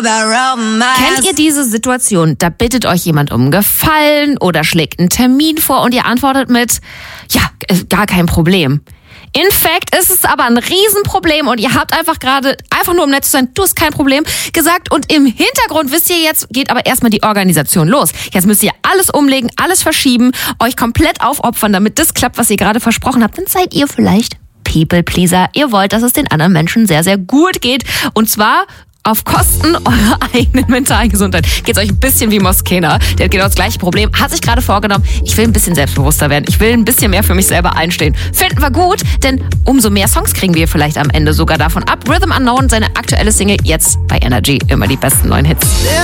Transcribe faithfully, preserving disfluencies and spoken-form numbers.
Kennt ihr diese Situation? Da bittet euch jemand um Gefallen oder schlägt einen Termin vor und ihr antwortet mit, ja, gar kein Problem. In fact ist es aber ein Riesenproblem und ihr habt einfach gerade, einfach nur um nett zu sein, du hast kein Problem gesagt und im Hintergrund wisst ihr jetzt, geht aber erstmal die Organisation los. Jetzt müsst ihr alles umlegen, alles verschieben, euch komplett aufopfern, damit das klappt, was ihr gerade versprochen habt. Dann seid ihr vielleicht People-Pleaser. Ihr wollt, dass es den anderen Menschen sehr, sehr gut geht und zwar auf Kosten eurer eigenen mentalen Gesundheit. Geht's euch ein bisschen wie Moskena. Der hat genau das gleiche Problem. Hat sich gerade vorgenommen, ich will ein bisschen selbstbewusster werden. Ich will ein bisschen mehr für mich selber einstehen. Finden wir gut, denn umso mehr Songs kriegen wir vielleicht am Ende sogar davon ab. Rhythm Unknown, seine aktuelle Single, jetzt bei Energy. Immer die besten neuen Hits.